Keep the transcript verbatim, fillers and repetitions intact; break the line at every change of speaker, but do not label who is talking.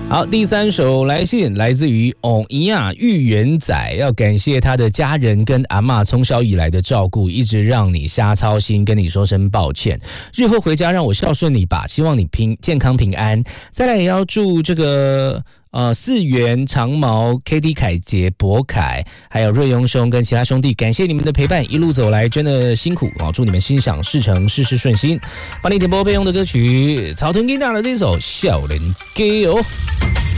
好，第三首来信来自于翁伊亚玉元仔，要感谢他的家人跟阿嬷从小以来的照顾，一直让你瞎操心，跟你说声抱歉。日后回家让我孝顺你吧，希望你平健康平安。再来也要祝这个呃四元长毛 K D 凯杰博凯，还有瑞庸兄跟其他兄弟，感谢你们的陪伴，一路走来真的辛苦啊！祝你们心想事成，事事顺心。帮你点播备用的歌曲，草屯吉娜的这首《笑脸歌》哦。